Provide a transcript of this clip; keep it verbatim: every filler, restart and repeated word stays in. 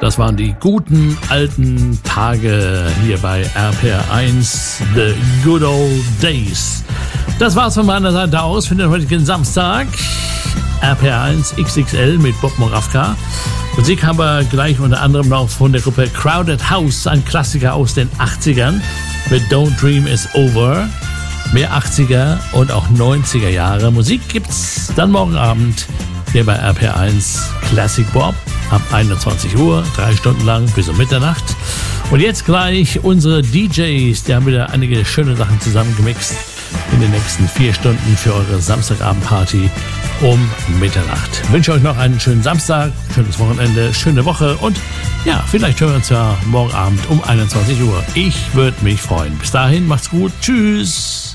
Das waren die guten alten Tage hier bei R P R eins, The Good Old Days. Das war's von meiner Seite aus für den heutigen Samstag. R P R eins X X L mit Bob Moravka. Musik haben wir gleich unter anderem noch von der Gruppe Crowded House, ein Klassiker aus den achtzigern mit Don't Dream Is Over. Mehr achtziger und auch neunziger Jahre Musik gibt's dann morgen Abend hier bei R P R eins Classic Bob ab einundzwanzig Uhr, drei Stunden lang bis um Mitternacht. Und jetzt gleich unsere D Js, die haben wieder einige schöne Sachen zusammengemixt in den nächsten vier Stunden für eure Samstagabendparty um Mitternacht. Ich wünsche euch noch einen schönen Samstag, schönes Wochenende, schöne Woche und ja, vielleicht hören wir uns ja morgen Abend um einundzwanzig Uhr. Ich würde mich freuen. Bis dahin, macht's gut. Tschüss.